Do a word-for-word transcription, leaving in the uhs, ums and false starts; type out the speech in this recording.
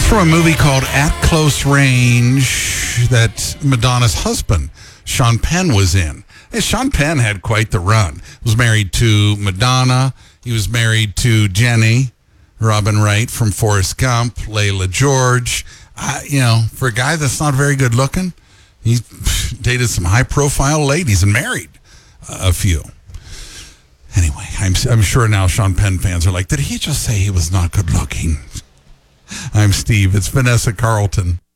From a movie called At Close Range that Madonna's husband, Sean Penn, was in. Hey, Sean Penn had quite the run. He was married to Madonna. He was married to Jenny, Robin Wright from Forrest Gump, Layla George. Uh, you know, for a guy that's not very good looking, he dated some high-profile ladies and married uh, a few. Anyway, I'm, I'm sure now Sean Penn fans are like, did he just say he was not good looking? I'm Steve. It's Vanessa Carlton.